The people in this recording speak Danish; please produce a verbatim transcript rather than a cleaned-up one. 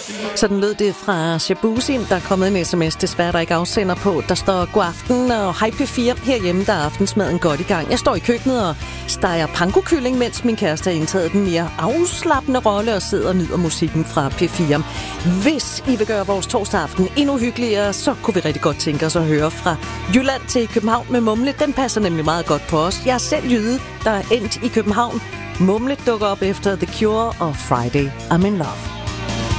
Sådan lød det fra Shabuzi. Der er kommet en sms, desværre der ikke afsender på. Der står god aften og hej P fire. Herhjemme der er aftensmaden godt i gang. Jeg står i køkkenet og steger pangokylling, mens min kæreste har indtaget den mere afslappende rolle og sidder og nyder musikken fra P fire. Hvis I vil gøre vores torsdag aften endnu hyggeligere, så kunne vi rigtig godt tænke os at høre fra Jylland til København med Mumle. Den passer nemlig meget godt på os. Jeg er selv jyde, der er endt i København. Mumle dukker op efter The Cure og Friday I'm in Love.